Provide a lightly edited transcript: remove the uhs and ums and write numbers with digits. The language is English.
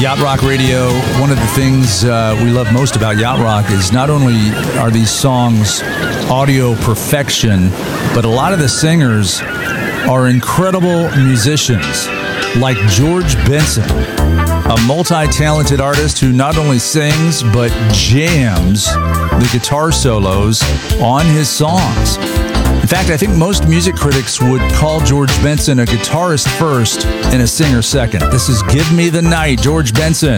Yacht Rock Radio, one of the things we love most about Yacht Rock is not only are these songs audio perfection, but a lot of the singers are incredible musicians, like George Benson, a multi-talented artist who not only sings, but jams the guitar solos on his songs. In fact, I think most music critics would call George Benson a guitarist first and a singer second. This is Give Me the Night, George Benson.